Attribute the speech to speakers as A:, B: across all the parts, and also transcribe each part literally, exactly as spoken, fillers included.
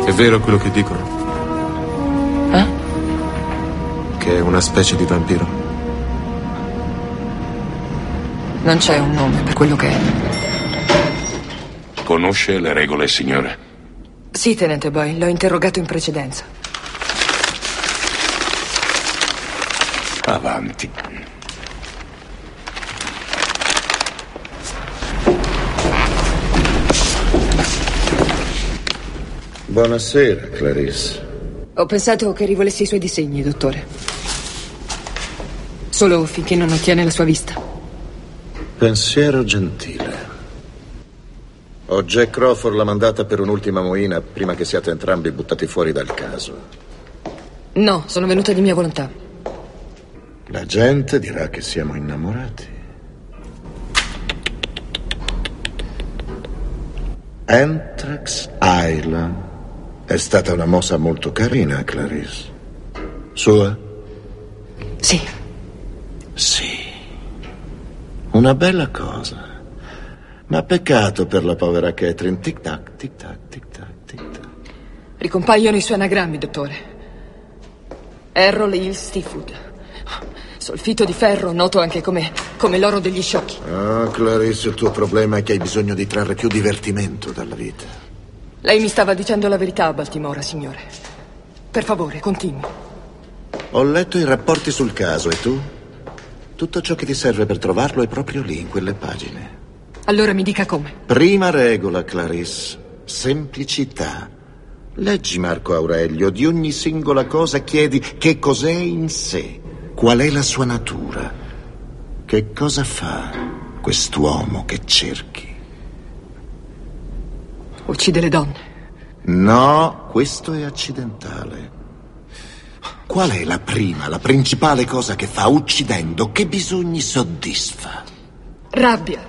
A: È vero quello che dicono?
B: Eh?
A: Che è una specie di vampiro?
B: Non c'è un nome per quello che è.
C: Conosce le regole, signore?
B: Sì, tenente Boyle, l'ho interrogato in precedenza.
C: Avanti.
D: Buonasera, Clarice.
B: Ho pensato che rivolessi i suoi disegni, dottore. Solo finché non ottiene la sua vista.
D: Pensiero gentile. Ho Jack Crawford l'ha mandata per un'ultima moina prima che siate entrambi buttati fuori dal caso.
B: No, sono venuta di mia volontà.
D: La gente dirà che siamo innamorati. Anthrax Island è stata una mossa molto carina, Clarice. Sua?
B: Sì.
D: Sì. Una bella cosa. Ma peccato per la povera Catherine. Tic-tac, tic-tac, tic-tac, tic-tac.
B: Ricompaiono i suoi anagrammi, dottore. Errol Hill Stiefwood. Solfito di ferro, noto anche come, come l'oro degli sciocchi.
D: Ah, Clarice, il tuo problema è che hai bisogno di trarre più divertimento dalla vita.
B: Lei mi stava dicendo la verità a Baltimora, signore. Per favore, continui.
D: Ho letto i rapporti sul caso, e tu? Tutto ciò che ti serve per trovarlo è proprio lì, in quelle pagine.
B: Allora mi dica come.
D: Prima regola, Clarice. Semplicità. Leggi Marco Aurelio. Di ogni singola cosa chiedi che cos'è in sé. Qual è la sua natura? Che cosa fa quest'uomo che cerchi?
B: Uccide le donne.
D: No, questo è accidentale. Qual è la prima, la principale cosa che fa uccidendo? Che bisogni soddisfa?
B: Rabbia.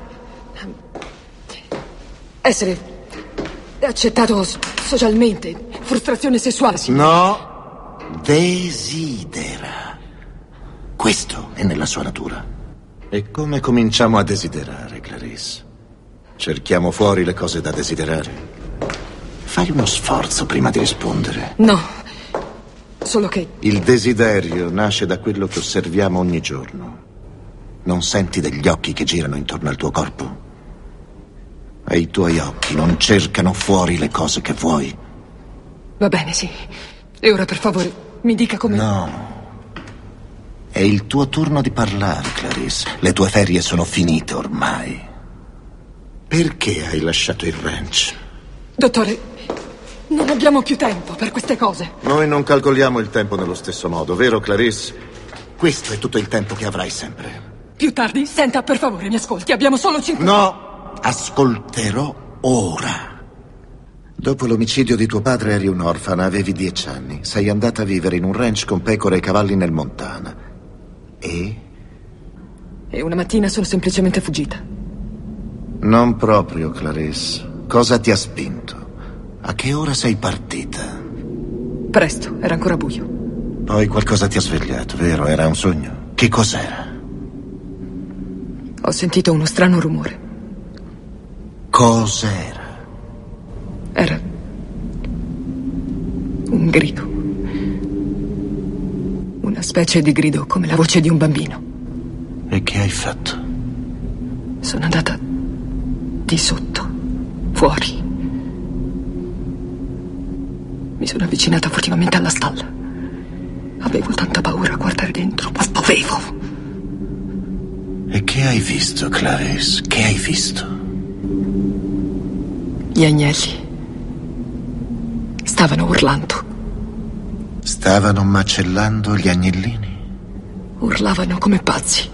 B: Essere accettato socialmente. Frustrazione sessuale, signore.
D: No, desidera. Questo è nella sua natura. E come cominciamo a desiderare, Clarice? Cerchiamo fuori le cose da desiderare. Fai uno sforzo prima di rispondere.
B: No, solo che...
D: Il desiderio nasce da quello che osserviamo ogni giorno. Non senti degli occhi che girano intorno al tuo corpo? E i tuoi occhi non cercano fuori le cose che vuoi?
B: Va bene, sì. E ora, per favore, mi dica come...
D: No. È il tuo turno di parlare, Clarice. Le tue ferie sono finite ormai. Perché hai lasciato il ranch?
B: Dottore, non abbiamo più tempo per queste cose.
D: Noi non calcoliamo il tempo nello stesso modo, vero, Clarice? Questo è tutto il tempo che avrai sempre.
B: Più tardi, senta, per favore, mi ascolti. Abbiamo solo cinque...
D: No, ascolterò ora. Dopo l'omicidio di tuo padre eri un'orfana, avevi dieci anni. Sei andata a vivere in un ranch con pecore e cavalli nel Montana. E?
B: E una mattina sono semplicemente fuggita.
D: Non proprio, Clarice. Cosa ti ha spinto? A che ora sei partita?
B: Presto, era ancora buio.
D: Poi qualcosa ti ha svegliato, vero? Era un sogno? Che cos'era?
B: Ho sentito uno strano rumore.
D: Cos'era?
B: Era un grido. Una specie di grido come la voce di un bambino.
D: E che hai fatto?
B: Sono andata di sotto, fuori. Mi sono avvicinata furtivamente alla stalla. Avevo tanta paura a guardare dentro, ma dovevo.
D: E che hai visto, Clarice? Che hai visto?
B: Gli agnelli stavano urlando.
D: Stavano macellando gli agnellini?
B: Urlavano come pazzi.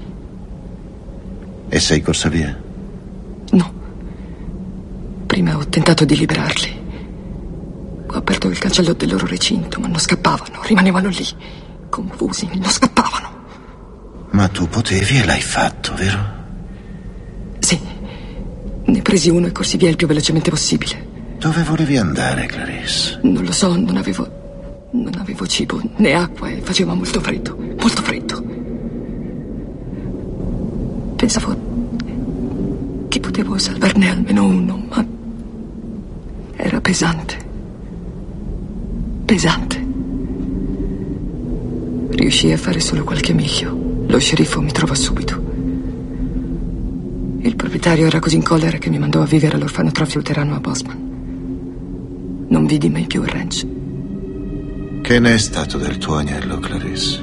D: E sei corsa via?
B: No. Prima ho tentato di liberarli. Ho aperto il cancello del loro recinto, ma non scappavano. Rimanevano lì, confusi, non scappavano.
D: Ma tu potevi e l'hai fatto, vero?
B: Sì. Ne presi uno e corsi via il più velocemente possibile.
D: Dove volevi andare, Clarice?
B: Non lo so, non avevo... Non avevo cibo né acqua e faceva molto freddo, molto freddo. Pensavo che potevo salvarne almeno uno, ma era pesante. pesante. Riuscii a fare solo qualche miglio. Lo sceriffo mi trovò subito. Il proprietario era così in collera che mi mandò a vivere all'orfanotrofio luterano a Bosman. Non vidi mai più il ranch.
D: Che ne è stato del tuo agnello, Clarice?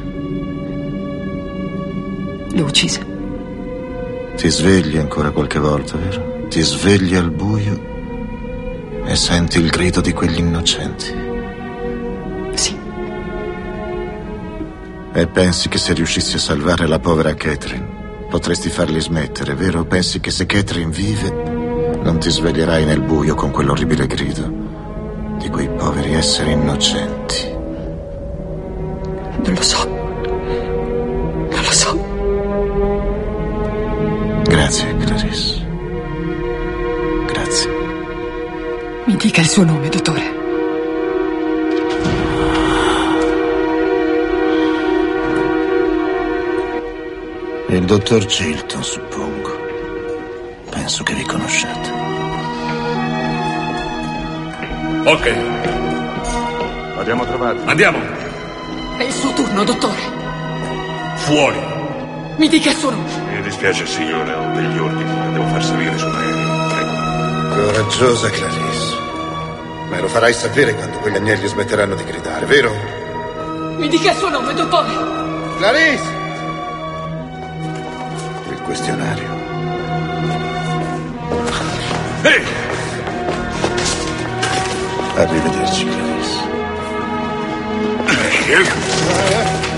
B: Lo uccise.
D: Ti svegli ancora qualche volta, vero? Ti svegli al buio e senti il grido di quegli innocenti.
B: Sì.
D: E pensi che se riuscissi a salvare la povera Catherine potresti farli smettere, vero? Pensi che se Catherine vive non ti sveglierai nel buio con quell'orribile grido di quei poveri esseri innocenti?
B: Non lo so. Non lo so.
D: Grazie, Clarice. Grazie.
B: Mi dica il suo nome, dottore.
D: Il dottor Chilton, suppongo. Penso che vi conosciate.
C: Ok.
A: L'abbiamo trovato.
C: Andiamo.
B: È il suo turno, dottore.
C: Fuori.
B: Mi dica il suo nome.
C: Mi dispiace, signore, ho degli ordini. La devo far salire su un aereo. Prego.
D: Coraggiosa Clarice. Me lo farai sapere quando quegli agnelli smetteranno di gridare, vero?
B: Mi dica il suo nome, dottore.
D: Clarice! Il questionario.
C: Ehi!
D: Arrivederci, Clarice.
C: Eh,